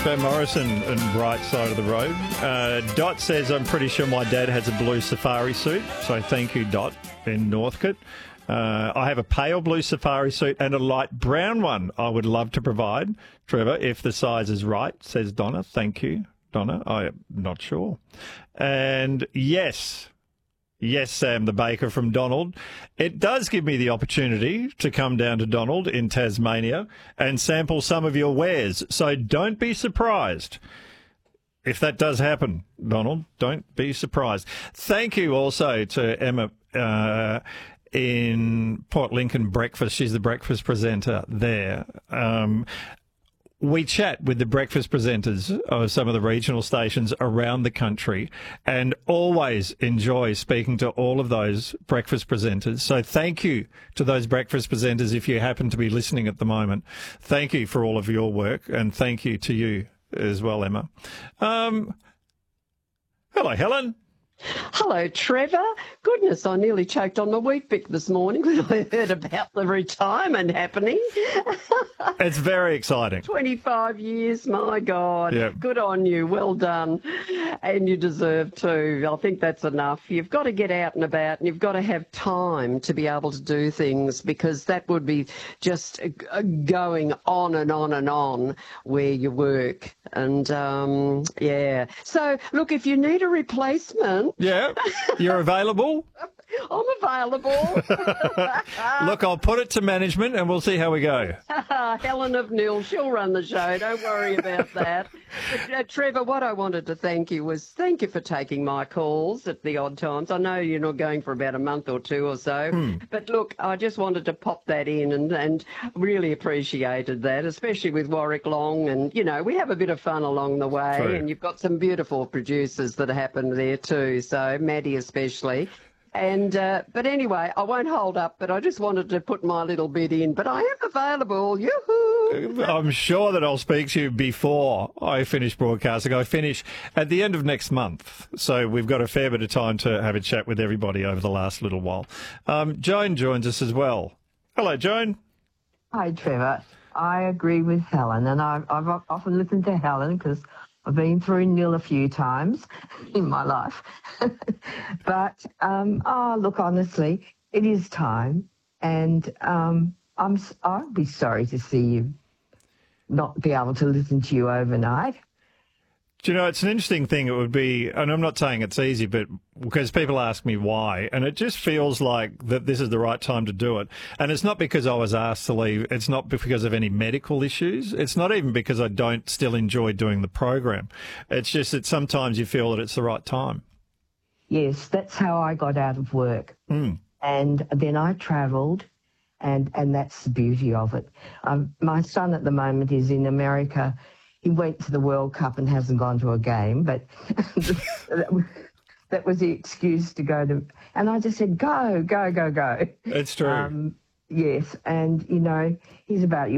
Van Morrison and Bright Side of the Road. Dot says, I'm pretty sure my dad has a blue safari suit. So thank you, Dot, in Northcote. I have a pale blue safari suit and a light brown one I would love to provide, Trevor, if the size is right, says Donna. Thank you, Donna. I'm not sure. And yes, Sam the baker from Donald. It does give me the opportunity to come down to Donald in Tasmania and sample some of your wares. So don't be surprised if that does happen, Donald. Don't be surprised. Thank you also to Emma in Port Lincoln Breakfast. She's the breakfast presenter there. We chat with the breakfast presenters of some of the regional stations around the country and always enjoy speaking to all of those breakfast presenters. So thank you to those breakfast presenters if you happen to be listening at the moment. Thank you for all of your work, and thank you to you as well, Emma. Hello, Helen. Hello, Trevor. Goodness, I nearly choked on my Weet-Bix this morning when I heard about the retirement happening. It's very exciting. 25 years, my God. Yep. Good on you. Well done. And you deserve to. I think that's enough. You've got to get out and about, and you've got to have time to be able to do things, because that would be just going on and on and on where you work. And, yeah. So, look, if you need a replacement... Yeah, you're available? I'm available. Look, I'll put it to management and we'll see how we go. Helen of Nil, she'll run the show. Don't worry about that. But, Trevor, what I wanted to thank you was thank you for taking my calls at the odd times. I know you're not going for about a month or two or so. But, look, I just wanted to pop that in and really appreciated that, especially with Warwick Long. And, you know, we have a bit of fun along the way. True. And you've got some beautiful producers that happen there too, so Maddie especially. And but anyway, I won't hold up, but I just wanted to put my little bit in. But I am available. Yoo-hoo! I'm sure that I'll speak to you before I finish broadcasting. I finish at the end of next month, so we've got a fair bit of time to have a chat with everybody over the last little while. Joan joins us as well. Hello, Joan. Hi, Trevor. I agree with Helen, and I've often listened to Helen because I've been through Nil a few times in my life. But, look, honestly, it is time. And I'll be sorry to see you not be able to listen to you overnight. Do you know, it's an interesting thing. It would be, and I'm not saying it's easy, but because people ask me why, and it just feels like that this is the right time to do it. And it's not because I was asked to leave. It's not because of any medical issues. It's not even because I don't still enjoy doing the program. It's just that sometimes you feel that it's the right time. Yes, that's how I got out of work. And then I travelled, and that's the beauty of it. My son at the moment is in America. He went to the World Cup and hasn't gone to a game, but that was the excuse to go to. And I just said, go. It's true. Yes, and, you know, he's about